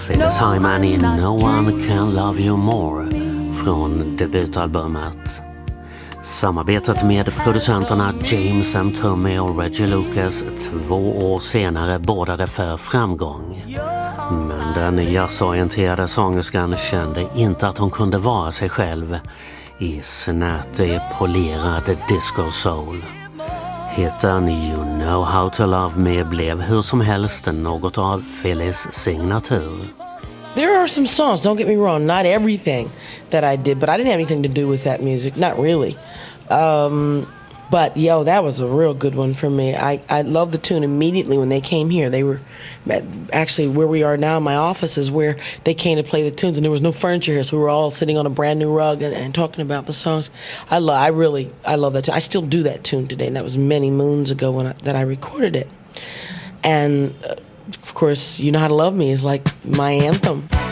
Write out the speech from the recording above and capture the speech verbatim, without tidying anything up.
Phyllis Hyman i No One Can Love You More från debutalbumet. Samarbetet med producenterna James M. Tummy och Reggie Lucas två år senare bådade för framgång. Men den jazzorienterade sångerskan kände inte att hon kunde vara sig själv i snärtig, polerad disco soul. Hitten You Know How To Love Me blev hur som helst något av Phyllis signatur. There are some songs, don't get me wrong, not everything that I did, but I didn't have anything to do with that music, not really. Um, but yo, that was a real good one for me. I, I loved the tune immediately when they came here. They were actually where we are now, my office is where they came to play the tunes, and there was no furniture here, so we were all sitting on a brand new rug and, and talking about the songs. I love, I really, I love that tune. I still do that tune today, and that was many moons ago when I, that I recorded it. And uh, of course, You Know How To Love Me is like my anthem.